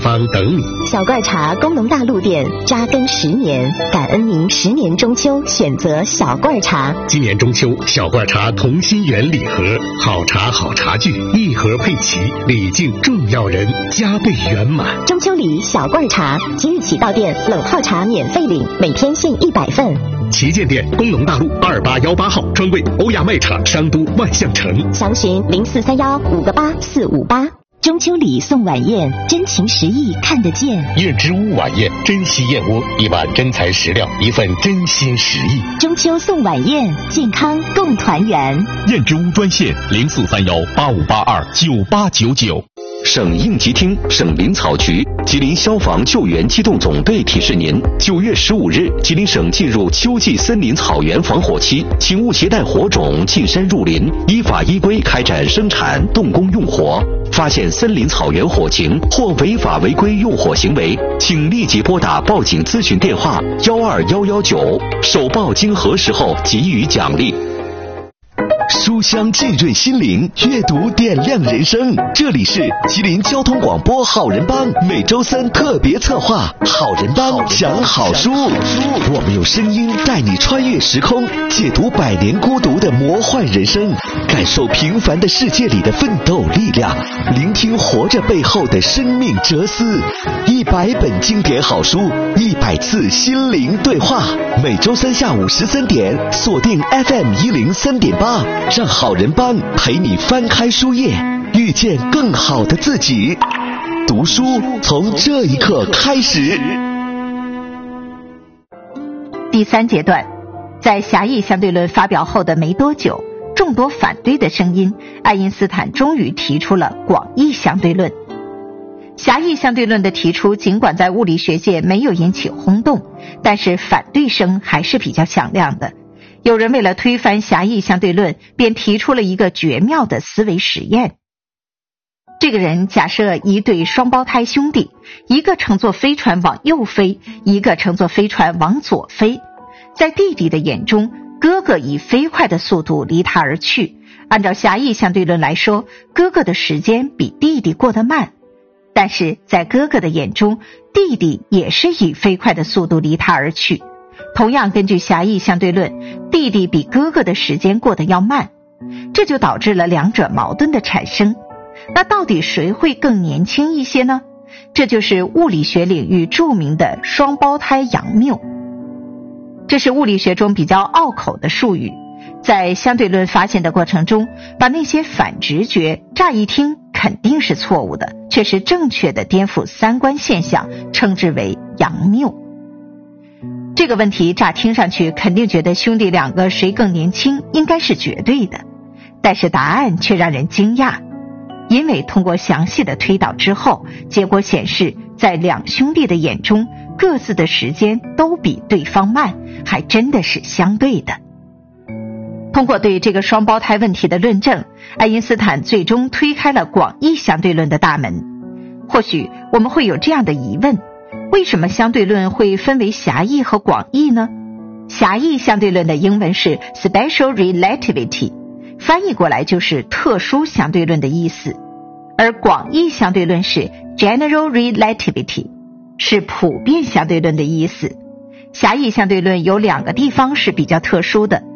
方等你。 小罐茶工农大陆店扎根10年，感恩您10年中秋选择小罐茶。 今年中秋，小罐茶同心圆礼盒，好茶好茶具，一盒配齐，礼敬重要人，加倍圆满。 中秋礼小罐茶，即日起到店冷泡茶免费领，每天限100份。 旗舰店工农大路2818号，专柜欧亚卖场商都万象城。 详询0431-58458。中秋礼送晚宴，真情实意看得见。 燕之屋晚宴，珍稀燕窝，一碗真材实料，一份真心实意。 中秋送晚宴，健康共团圆。 燕之屋专线043185829899。 省应急厅、省林草局、吉林消防救援机动总队提示您：9月15日，吉林省进入秋季森林草原防火期，请勿携带火种进山入林，依法依规开展生产、动工用火。发现森林草原火情或违法违规用火行为，请立即拨打报警咨询电话12119，首报经核实后给予奖励。书香浸润心灵，阅读点亮人生。这里是吉林交通广播好人帮每周3特别策划好人帮讲好书，我们用声音带你穿越时空，解读100年孤独的魔幻人生，感受平凡的世界里的奋斗力量，聆听活着背后的生命哲思。100本经典好书，100次心灵对话。每周3下午13点，锁定 FM103.8，让好人帮陪你翻开书页，遇见更好的自己。读书从这一刻开始。 第3阶段，在狭义相对论发表后的没多久，众多反对的声音，爱因斯坦终于提出了广义相对论。狭义相对论的提出，尽管在物理学界没有引起轰动，但是反对声还是比较响亮的。有人为了推翻狭义相对论，便提出了一个绝妙的思维实验。这个人假设一对双胞胎兄弟，一个乘坐飞船往右飞，一个乘坐飞船往左飞。在弟弟的眼中，哥哥以飞快的速度离他而去。按照狭义相对论来说，哥哥的时间比弟弟过得慢。但是在哥哥的眼中，弟弟也是以飞快的速度离他而去。同样根据狭义相对论，弟弟比哥哥的时间过得要慢，这就导致了两者矛盾的产生。那到底谁会更年轻一些呢？这就是物理学领域著名的双胞胎杨谬。这是物理学中比较拗口的术语，在相对论发现的过程中，把那些反直觉乍一听肯定是错误的，却是正确的颠覆三观现象，称之为杨谬。这个问题乍听上去肯定觉得兄弟两个谁更年轻应该是绝对的，但是答案却让人惊讶。因为通过详细的推导之后，结果显示在两兄弟的眼中，各自的时间都比对方慢，还真的是相对的。通过对这个双胞胎问题的论证，爱因斯坦最终推开了广义相对论的大门。或许我们会有这样的疑问，为什么相对论会分为狭义和广义呢？狭义相对论的英文是 special relativity， 翻译过来就是特殊相对论的意思，而广义相对论是 general relativity， 是普遍相对论的意思。狭义相对论有2个地方是比较特殊的，